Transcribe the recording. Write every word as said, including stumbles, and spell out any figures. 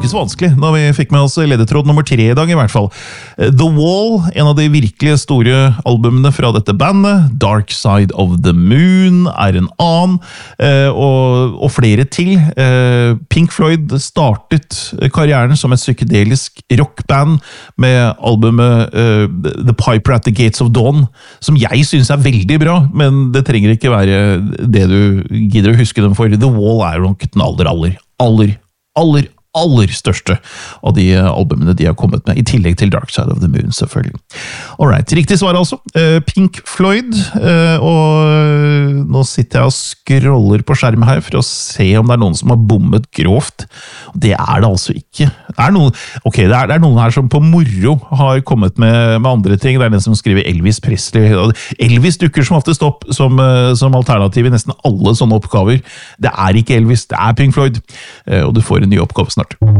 ikke så vanskelig da vi fikk med oss ledetråd nummer tre i dag i hvert fall. The Wall, en av de virkelig store albumene fra dette bandet. Dark Side of the Moon er en annen, og, og flere til. Pink Floyd startet karrieren som et psykedelisk rockband med albumet The Piper at the Gates of Dawn, som jeg synes er veldig bra, men det trenger ikke være det du gidder å huske dem for. The Wall er nok den aller, aller, aller, aller, aller største av de albumene de har kommet med, i tillegg til Dark Side of the Moon, selvfølgelig. Alright, riktig svar altså. Pink Floyd, og nå sitter jeg og scroller på skjermen her for å se om det er noen som har bommet grovt. Det er det altså ikke. Det er noen, ok, det er, det er noen her som på moro har kommet med, med andre ting. Det er den som skriver Elvis Presley. Elvis dukker som oftest opp som, som alternativ i nesten alle sånne oppgaver. Det er ikke Elvis, det er Pink Floyd, og du får en ny oppgave snart.